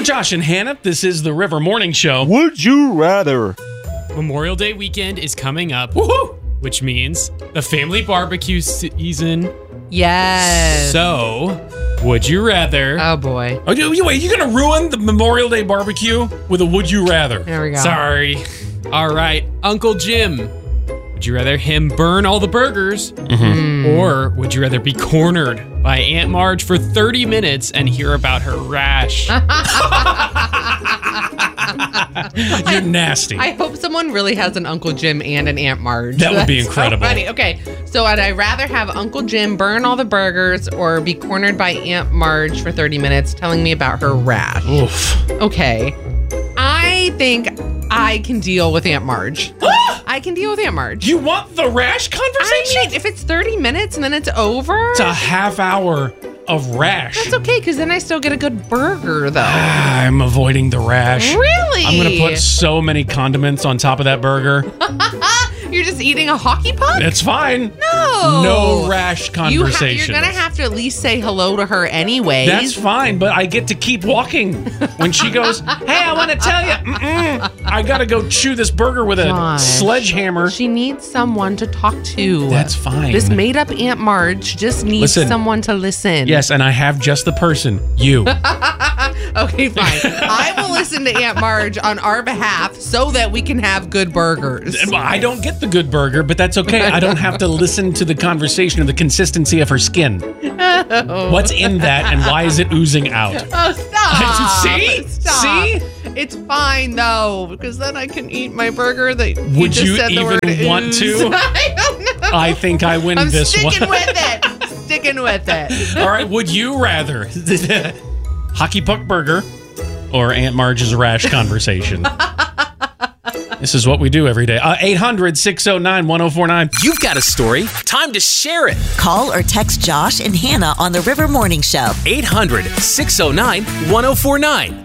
Josh and Hannah. This is the River Morning Show. Would you rather? Memorial Day weekend is coming up, Woohoo! which means the family barbecue season. Yes. So, would you rather? Oh boy. Oh, wait, you're going to ruin the Memorial Day barbecue with a would you rather? There we go. Sorry. All right, Uncle Jim. Would you rather him burn all the burgers? Or would you rather be cornered by Aunt Marge for 30 minutes and hear about her rash? You're nasty. I hope someone really has an Uncle Jim and an Aunt Marge. That would be That's incredible. So funny. Okay, so would I rather have Uncle Jim burn all the burgers or be cornered by Aunt Marge for 30 minutes telling me about her rash? Oof. Okay, I think I can deal with Aunt Marge. I can deal with Aunt Marge. You want the rash conversation? I mean, if it's 30 minutes and then it's over, It's a half hour of rash. that's okay, because then I still get a good burger, though. I'm avoiding the rash. Really? I'm going to put so many condiments on top of that burger. You're just eating a hockey puck? It's fine. No. No rash conversations. You're going to have to at least say hello to her anyways. That's fine, but I get to keep walking. When she goes, hey, I want to tell you, I got to go chew this burger with a Gosh. sledgehammer. She needs someone to talk to. That's fine. This made-up Aunt Marge just needs Listen. someone to listen. Yes, and I have just the person, you. Okay, fine. I will listen to Aunt Marge on our behalf so that we can have good burgers. I don't get the good burger, but that's okay. I don't have to listen to the conversation of the consistency of her skin. What's in that and why is it oozing out? Oh, stop. See? Stop. See? It's fine, though, because then I can eat my burger that Would just you said the even word want ooze. to? I don't know. I think I win I'm this one. sticking with it. Sticking with it. All right, would you rather hockey puck burger or Aunt Marge's rash conversation? This is what we do every day. 800-609-1049. You've got a story. Time to share it. Call or text Josh and Hannah on the River Morning Show. 800-609-1049.